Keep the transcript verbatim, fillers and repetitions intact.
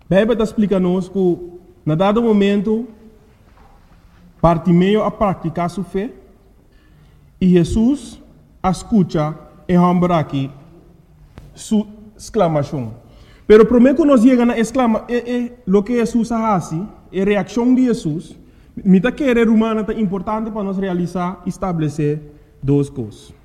Bíblia está explicando-nos que, na dado momento, Bartimeu a praticar sua fé e Jesus escuta e rambra aqui sua exclamação. Pero primeiro que nós chegamos na exclama, é, é, o que Jesus faz, é a reação de Jesus. Me está querendo humana é importante para nós realizar, estabelecer duas coisas.